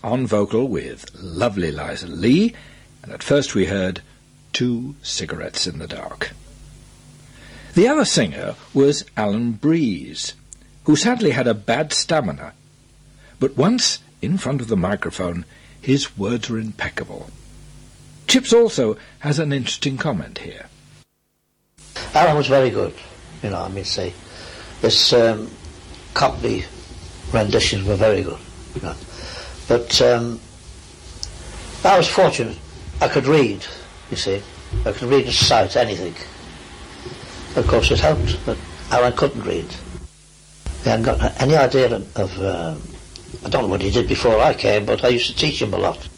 on vocal with lovely Liza Lee, and at first we heard 2 Cigarettes in the Dark. The other singer was Alan Breeze, who sadly had a bad stamina, but once in front of the microphone, his words were impeccable. Chips also has an interesting comment here. Alan was very good, I mean, say. His Cockney renditions were very good, But I was fortunate. I could read, you see. I could read and sight anything. Of course it helped, but Alan couldn't read. He hadn't got any idea of I don't know what he did before I came, but I used to teach him a lot.